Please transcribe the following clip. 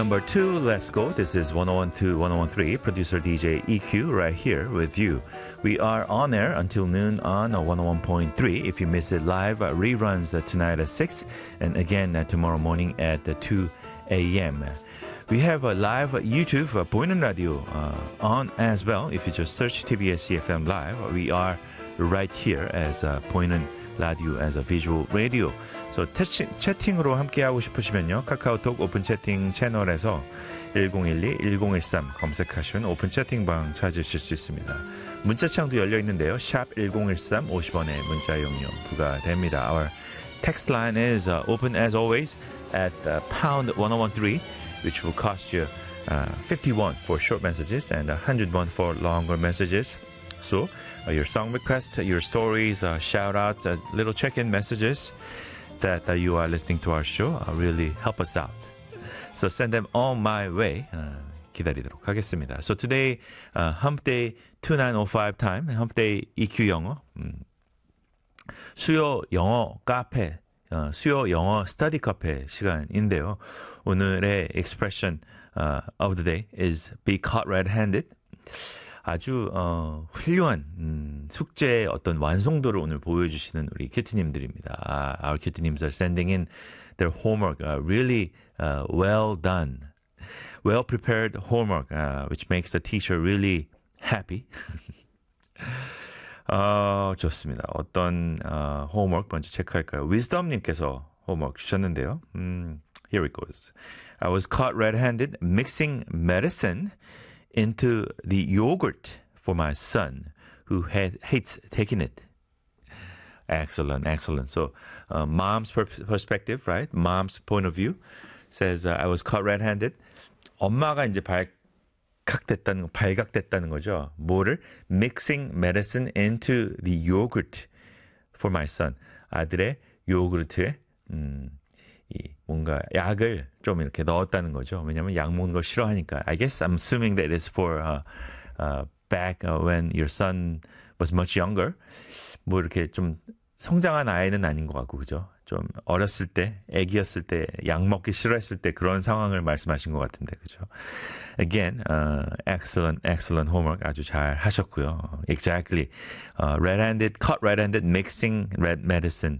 number 2, let's go. This is 1012, 1013, producer DJ EQ right here with you. We are on air until noon on 101.3. If you miss it live, reruns tonight at 6 and again tomorrow morning at 2 a.m. We have a live YouTube 보이는 라디오 on as well. If you just search TBS EFM Live, we are right here as 보이는 라디오 as a visual radio. So, 채팅으로 함께하고 싶으시면요. 카카오톡 오픈 채팅 채널에서 1012-1013 검색하시면 오픈 채팅방 찾으실 수 있습니다. 문자창도 열려 있는데요. 샵 1013 50원의 문자 이용료 부과됩니다. Our text line is open as always at pound 1013 which will cost you 51 for short messages and 101 for longer messages. So, your song requests, your stories, shout-outs, little check-in messages that you are listening to our show really help us out. So send them on my way. 기다리도록 하겠습니다. So today, Hump Day 2905 time, Hump Day EQ 영어, 수요 영어 카페, 수요 영어 스터디 카페 시간인데요. 오늘의 expression of the day is be caught red-handed. 아주 훌륭한 숙제의 어떤 완성도를 오늘 보여주시는 우리 큐티님들입니다. Our 큐티님s are sending in their homework really well done. Well prepared homework which makes the teacher really happy. 좋습니다. 어떤 homework 먼저 체크할까요? wisdom님께서 homework 주셨는데요. Here it goes. I was caught red-handed mixing medicine into the yogurt for my son who hates taking it. Excellent, excellent. So, mom's perspective, right? Mom's point of view says, I was caught red-handed. 엄마가 이제 발각됐다는 거죠. 뭐를? Mixing medicine into the yogurt for my son. 아들의 요구르트에, 뭔가 약을 좀 이렇게 넣었다는 거죠. 왜냐면 약 먹는 걸 싫어하니까. I guess I'm assuming that it's for back when your son was much younger. 뭐 이렇게 좀 성장한 아이는 아닌 것 같고, 그죠? 좀 어렸을 때, 애기였을 때, 약 먹기 싫어했을 때 그런 상황을 말씀하신 것 같은데, 그죠? Again, excellent homework 아주 잘 하셨고요. Exactly. Red-handed, caught red-handed, mixing red medicine